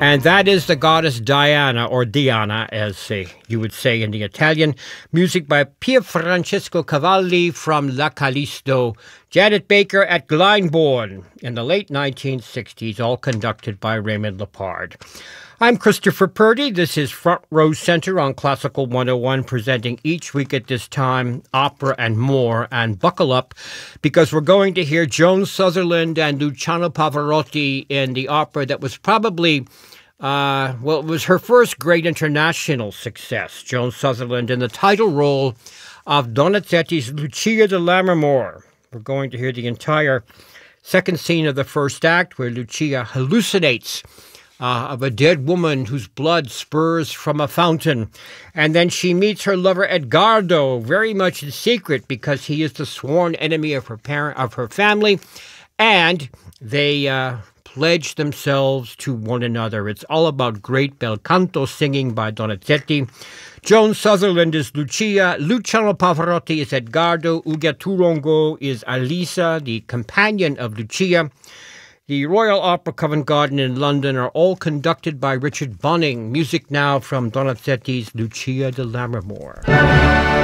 And that is the goddess Diana, or Diana, as you would say in the Italian. Music by Pier Francesco Cavalli from La Callisto. Janet Baker at Glyndebourne in the late 1960s, all conducted by Raymond Lepard. I'm Christopher Purdy. This is Front Row Center on Classical 101, presenting each week at this time opera and more. And buckle up, because we're going to hear Joan Sutherland and Luciano Pavarotti in the opera that was probably, it was her first great international success. Joan Sutherland in the title role of Donizetti's Lucia di Lammermoor. We're going to hear the entire second scene of the first act, where Lucia hallucinates of a dead woman whose blood spurs from a fountain. And then she meets her lover Edgardo, very much in secret, because he is the sworn enemy of her family. And they pledge themselves to one another. It's all about great bel canto singing by Donizetti. Joan Sutherland is Lucia, Luciano Pavarotti is Edgardo, Ugo Turongo is Alisa, the companion of Lucia. The Royal Opera Covent Garden in London are all conducted by Richard Bunning. Music now from Donizetti's Lucia di Lammermoor.